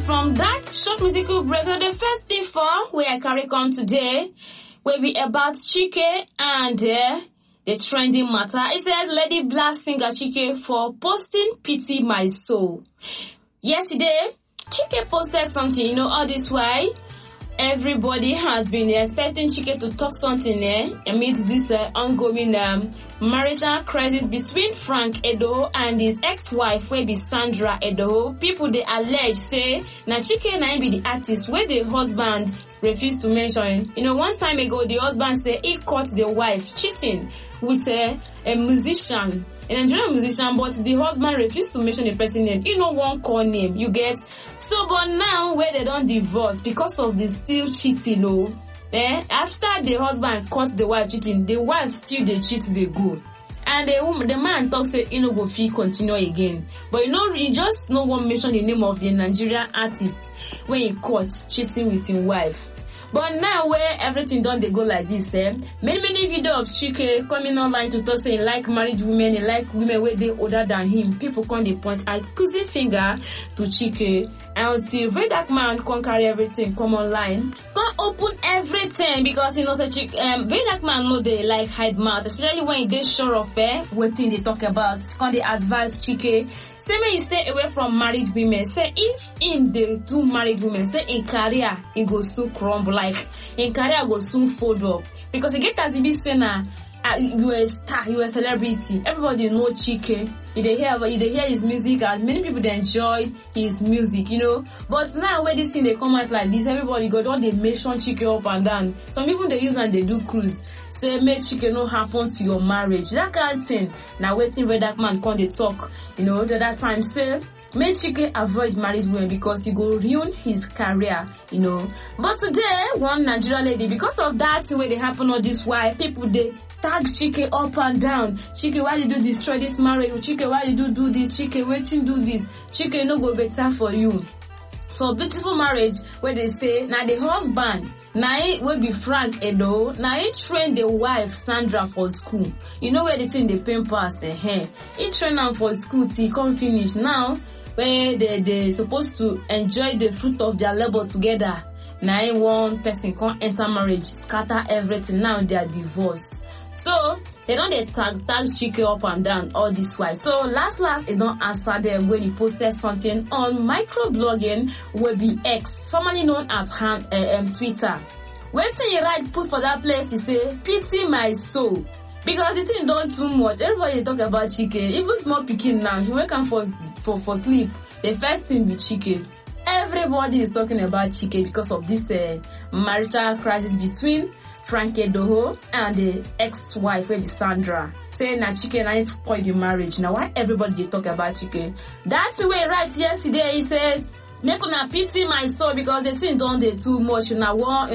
from that short musical break, the first thing for where I carry on today will be about Chike and the trending matter. It says Lady Black singer Chike for posting Pity My Soul. Yesterday, Chike posted something, all this why everybody has been expecting Chike to talk something amidst this ongoing marital crisis between Frank Edoho and his ex-wife, wey be Sandra Edoho. People they allege say na Chike na be the artist where the husband refused to mention. One time ago the husband say he caught the wife cheating with a musician, a Nigerian musician, but the husband refused to mention the person name. One call name, you get. So, but now where they don't divorce because of the still cheating, after the husband caught the wife cheating, the wife still they cheat, they go. And the man talks say he no go fit continue again. But he just no one mention the name of the Nigerian artist when he caught cheating with his wife. But now where everything done they go like this, many video of Chike coming online to talk saying like married women, he like women where they older than him. People come they point accusing finger to Chike until very dark man can't carry everything come online. Can't open everything because say very dark man know they like hide mouth, especially when they sure of what thing they talk about. Can't they advise Chike? Say when you stay away from married women, say if in the two married women, say in career it goes soon crumble, like in career goes soon fold up. Because you get as if you say now you a star, you a celebrity, everybody know Chike. You hear his music, and many people they enjoy his music, But now when this thing they come out like this, everybody got all they mention Chike up and down. Some people they use and they do cruise. Say make Chike no happen to your marriage. That kind of thing. Now waiting where that man come they talk, the other time say make Chike avoid married women because he go ruin his career, But today, one Nigerian lady, because of that thing where they happen all this why people they tag Chike up and down. Chike, why you do destroy this marriage? Chike, why you do this? Chike, waiting do this? Chike no go better for you. For beautiful marriage, where they say now the husband now he will be Frank Edo. Now he train the wife Sandra for school. Where the thing they pay pass he train them for school till he come finish. Now where they supposed to enjoy the fruit of their labor together. Now one person can't enter marriage, scatter everything. Now they are divorced. So they don't tag Chike up and down all this while. So last they don't answer them when he posted something on microblogging will be X, formerly known as Twitter. When he write put for that place, he say pity my soul. Because the thing don't too much. Everybody talk about Chike. Even small pikin now, he wake up for sleep. The first thing be Chike. Everybody is talking about Chike because of this marital crisis between Frank Edoho and the ex-wife, wey be Sandra. Saying that Chike na spoil the marriage. Now why everybody they talk about Chike? That's the way right yesterday he said, make una pity my soul because the thing don't they too much. Now